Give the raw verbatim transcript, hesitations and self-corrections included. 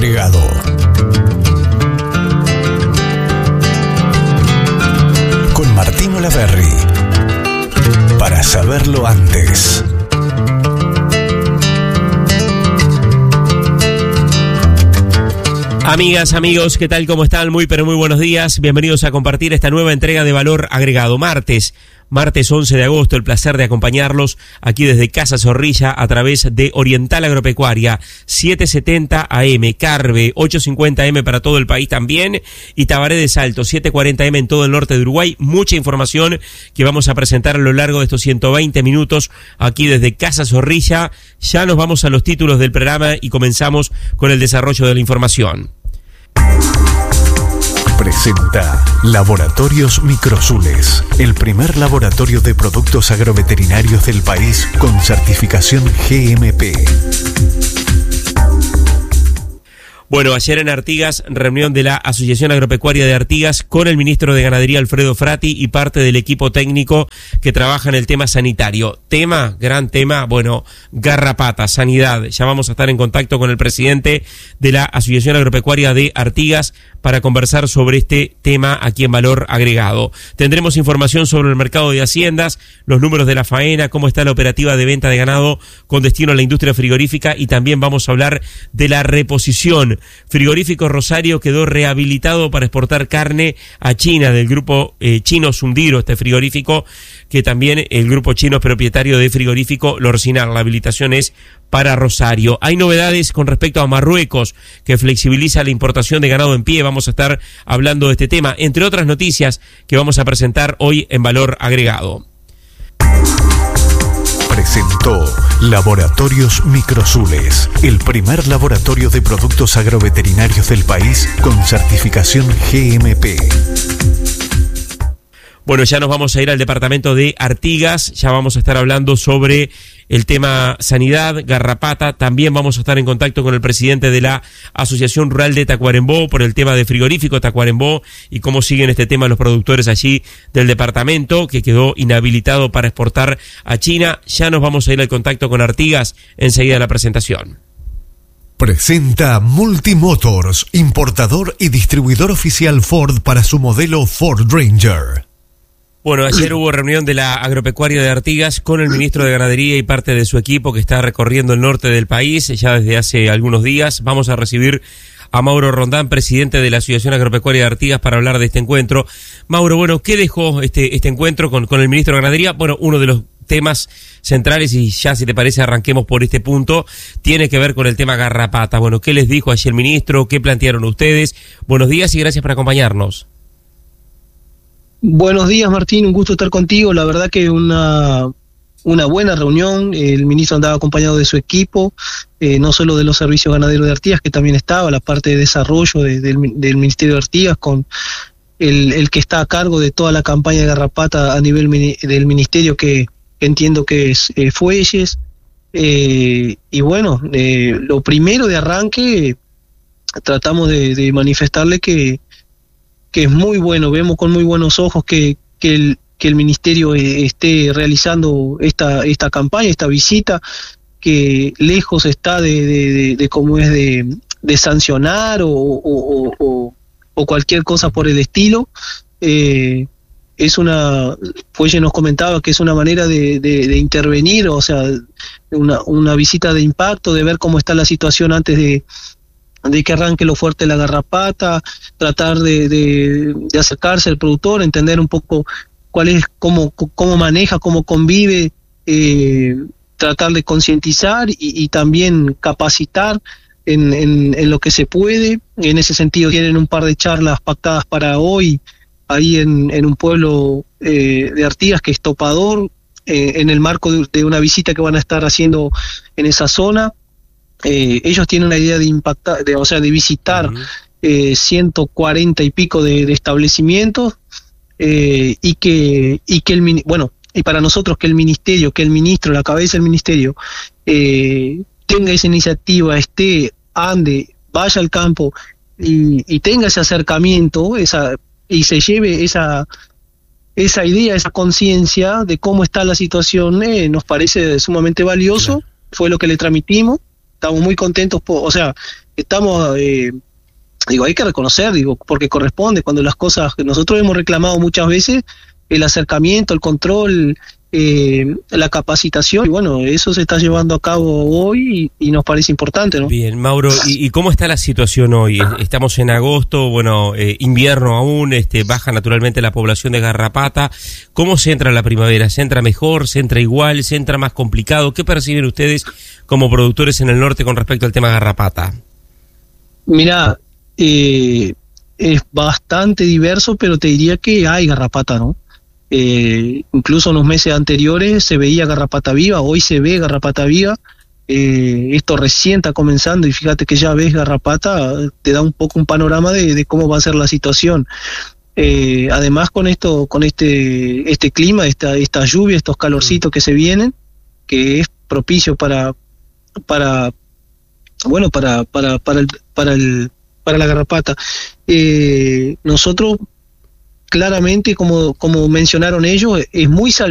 agregado. Con Martín Olaverry. Para saberlo antes. Amigas, amigos, ¿qué tal? ¿Cómo están? Muy, pero muy buenos días. Bienvenidos a compartir esta nueva entrega de Valor Agregado. Martes, martes once de agosto, el placer de acompañarlos aquí desde Casa Zorrilla a través de Oriental Agropecuaria, setecientos setenta A M, Carve, ochocientos cincuenta A M para todo el país también, y Tabaré de Salto, setecientos cuarenta A M en todo el norte de Uruguay. Mucha información que vamos a presentar a lo largo de estos ciento veinte minutos aquí desde Casa Zorrilla. Ya nos vamos a los títulos del programa y comenzamos con el desarrollo de la información. Presenta Laboratorios Microsules, el primer laboratorio de productos agroveterinarios del país con certificación G M P. Bueno, ayer en Artigas, reunión de la Asociación Agropecuaria de Artigas con el ministro de Ganadería Alfredo Frati y parte del equipo técnico que trabaja en el tema sanitario. Tema, gran tema, bueno, garrapata, sanidad. Ya vamos a estar en contacto con el presidente de la Asociación Agropecuaria de Artigas para conversar sobre este tema aquí en Valor Agregado. Tendremos información sobre el mercado de haciendas, los números de la faena, cómo está la operativa de venta de ganado con destino a la industria frigorífica, y también vamos a hablar de la reposición. Frigorífico Rosario quedó rehabilitado para exportar carne a China del grupo eh, chino Sundiro, este frigorífico, que también el grupo chino es propietario de frigorífico Lorcinar. La habilitación es para Rosario. Hay novedades con respecto a Marruecos, que flexibiliza la importación de ganado en pie. Vamos a estar hablando de este tema, entre otras noticias que vamos a presentar hoy en Valor Agregado. Presentó Laboratorios Microsules, el primer laboratorio de productos agroveterinarios del país con certificación G M P. Bueno, ya nos vamos a ir al departamento de Artigas, ya vamos a estar hablando sobre el tema sanidad, garrapata. También vamos a estar en contacto con el presidente de la Asociación Rural de Tacuarembó por el tema de frigorífico Tacuarembó y cómo siguen este tema los productores allí del departamento, que quedó inhabilitado para exportar a China. Ya nos vamos a ir al contacto con Artigas enseguida de la presentación. Presenta Multimotors, importador y distribuidor oficial Ford para su modelo Ford Ranger. Bueno, ayer hubo reunión de la Agropecuaria de Artigas con el ministro de Ganadería y parte de su equipo que está recorriendo el norte del país ya desde hace algunos días. Vamos a recibir a Mauro Rondán, presidente de la Asociación Agropecuaria de Artigas, para hablar de este encuentro. Mauro, bueno, ¿qué dejó este, este encuentro con, con el ministro de Ganadería? Bueno, uno de los temas centrales, y ya si te parece arranquemos por este punto, tiene que ver con el tema garrapata. Bueno, ¿qué les dijo ayer el ministro? ¿Qué plantearon ustedes? Buenos días y gracias por acompañarnos. Buenos días, Martín, un gusto estar contigo. La verdad que una, una buena reunión. El ministro andaba acompañado de su equipo, eh, no solo de los servicios ganaderos de Artigas, que también estaba la parte de desarrollo de, del, del Ministerio de Artigas, con el, el que está a cargo de toda la campaña de garrapata a nivel mini, del ministerio, que entiendo que es eh, Fuelles. Eh, y bueno, eh, lo primero de arranque, tratamos de, de manifestarle que que es muy bueno, vemos con muy buenos ojos que, que, el, que el ministerio esté realizando esta, esta campaña, esta visita, que lejos está de, de, de, de cómo es de, de sancionar o, o, o, o cualquier cosa por el estilo. Eh, es una, Fuelle nos comentaba que es una manera de, de, de intervenir, o sea, una, una visita de impacto, de ver cómo está la situación antes de de que arranque lo fuerte de la garrapata, tratar de, de, de acercarse al productor, entender un poco cuál es, cómo, cómo maneja, cómo convive, eh, tratar de concientizar y, y también capacitar en, en, en lo que se puede. En ese sentido tienen un par de charlas pactadas para hoy, ahí en, en un pueblo eh, de Artigas que es Topador, eh, en el marco de, de una visita que van a estar haciendo en esa zona. Eh, ellos tienen la idea de impactar, de, o sea, de visitar uh-huh. eh, ciento cuarenta y pico de, de establecimientos, eh, y que y que el bueno y para nosotros que el ministerio, que el ministro, la cabeza del ministerio, eh, tenga esa iniciativa, esté, ande, vaya al campo y, y tenga ese acercamiento, esa y se lleve esa esa idea, esa conciencia de cómo está la situación, eh, nos parece sumamente valioso. Claro. Fue lo que le transmitimos. estamos muy contentos, por, o sea, estamos, eh, digo, hay que reconocer, digo, porque corresponde, cuando las cosas que nosotros hemos reclamado muchas veces, el acercamiento, el control, eh, la capacitación, y bueno, eso se está llevando a cabo hoy y, y nos parece importante, ¿no? Bien, Mauro, ¿y, y cómo está la situación hoy? Estamos en agosto, bueno, eh, invierno aún, este, baja naturalmente la población de garrapata. ¿Cómo se entra la primavera? ¿Se entra mejor? ¿Se entra igual? ¿Se entra más complicado? ¿Qué perciben ustedes como productores en el norte con respecto al tema garrapata? Mirá, eh, es bastante diverso, pero te diría que hay garrapata, ¿no? Eh, incluso en los meses anteriores se veía garrapata viva, hoy se ve garrapata viva, eh, esto recién está comenzando y fíjate que ya ves garrapata, te da un poco un panorama de, de cómo va a ser la situación. Eh, además con esto, con este este clima, esta esta lluvia, estos calorcitos que se vienen, que es propicio para para bueno para para para el, para el para la garrapata. Eh, nosotros claramente, como, como mencionaron ellos, es muy